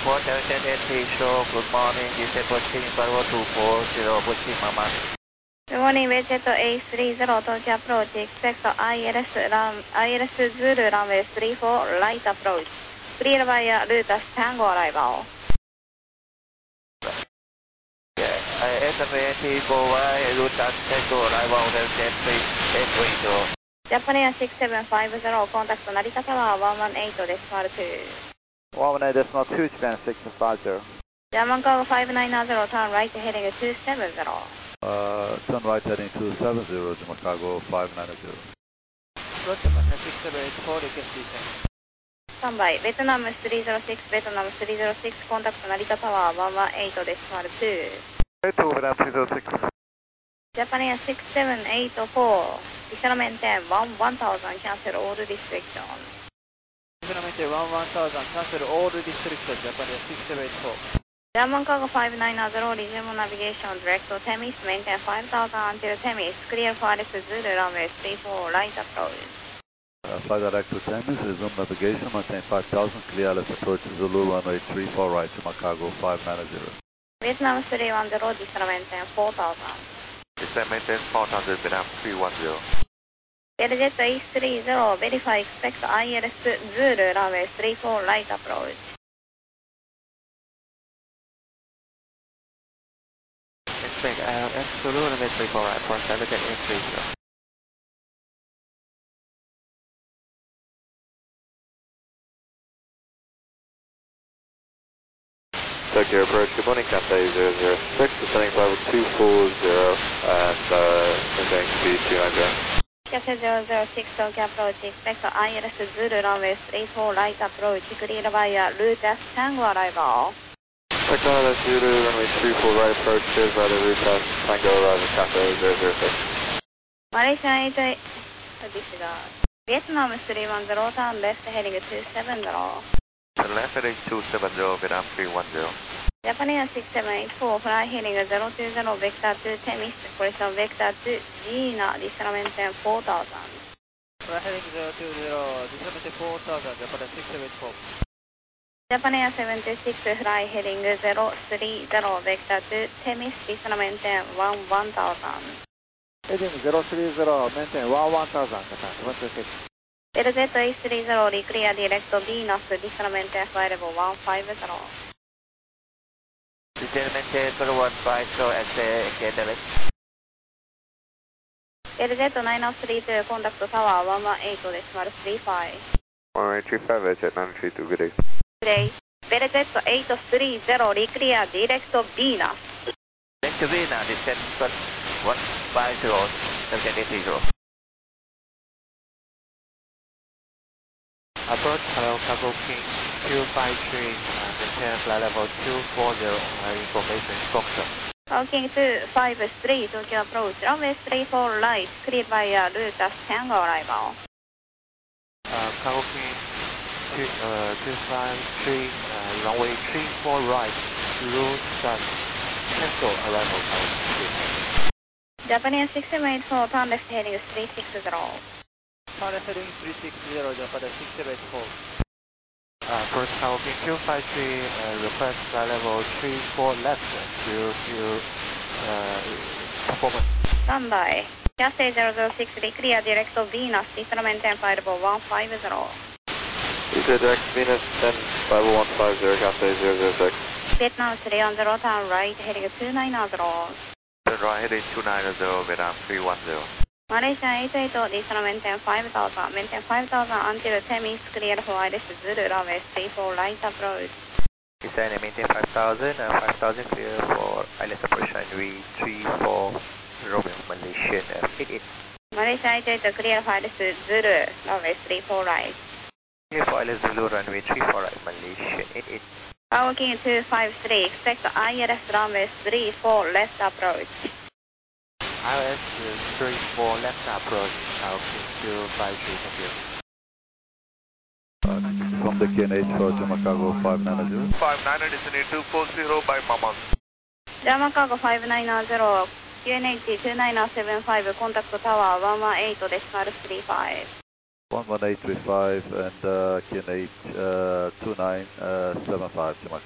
4780 show, good morning, this is approaching Bravo 240, pushing Mama. Good morning, Vietjet A30, Tokyo approach, expect ILS Zulu runway 34, light approach. Clear via Lutas Tango arrival. SMA80, go away, Lutas Tango arrival, Jet 830. Japan 6750, contact Narita Tower 118 decimal 2. 118.2, Japan 6750. German Cargo 590, turn right heading 270. Turn right heading 270, German Cargo 590. Japan 6784, request descent. Standby, Vietnam 306, Vietnam 306, contact Narita Tower 118 decimal 2. 82, Vietnam 306. Japan 6784, Visual maintain 1000, cancel all restrictions. Visual maintain 1000, cancel all restrictions, Japan 6784. German Cargo 590, resume navigation, direct to Temis, maintain 5000 until Temis, clear for Alice Zulu runway 34, right approach. Fly direct to Temis, resume navigation, maintain 5000, clear Alice approach Zulu runway 34, right to Chicago 590. Vietnam 310, visual maintain 4000. Visual maintain 4000, Vietnam 310. Airjet A30, verify expect ILS Zulu runway 34, right approach. Expect ILS Zulu runway 34, right approach, Airjet A30. Tokyo approach, good morning, Cathay 006, descending level 240 and maintaining speed 290. Cathay 006, Tokyo approach, expect ILS Zulu runway 34, right approach, clear via Lutas Tango arrival. Tokyo ILS Zulu runway 34, right approach, cleared by the Lutas Tango arrival, Cathay 006. Malaysia 88, disregard. Vietnam 310, turn left heading 270. Turn left heading 270, Vietnam 310. Japan 6784, fly heading 020, vector to Temis, collision vector to Gina, decimal maintain 4000. Fly heading 020, decimal maintain 4000, Japan 6784. Japan 76, fly heading 030, vector to Temis, decimal maintain 1000. Heading 030, maintain 1000, Japan 76. LZ A30, clear direct to Venus, decimal maintain flight level 150. Decimal maintain 150, and direct. LZ 9032, contact tower 118 decimal 35. 1835, Edge 932, good day. Good day. LZ 830, clear direct to Venus. Direct to Venus, descent 150, LZ 830. Approach, hello, Cargo King 253, maintain flight level 240, information instruction. Cargo King 253, Tokyo approach, runway 34 right, cleared by Lutas Tango arrival. Cargo King 253, runway 34 right, Lutas Tango arrival. Japan 6784, turn left heading 360. Turn left heading 360, Japan 6784. First Cargo King 253, request flight level 34 left to performance. Standby. Cathay 006, clear direct to Venus, decimal maintain flight level 150. Direct Venus 10, 5150, Cathay 006. Vietnam 310, turn right heading 290. Turn right heading 290, Vietnam 310. Malaysia 88, decimal maintain 5000, maintain 5000 until Temis, clear for ILS Zulu runway 34, right approach. Descend and maintain 5000, 5000 clear for ILS approach runway 34, Romeo, Malaysian 88. Malaysia 88, clear for ILS Zulu runway 34, right. Clear for ILS Zulu runway 34, right, Malaysian 88. Cargo King 253, expect ILS runway 34, left approach. ILS 34 left approach, Cargo King 253, thank you. From the KNH for Chicago 590. 590, descending 240 by Mama. German Cargo 590, QNH 29075, contact tower 118 decimal 35. 11835 and KNH 2975,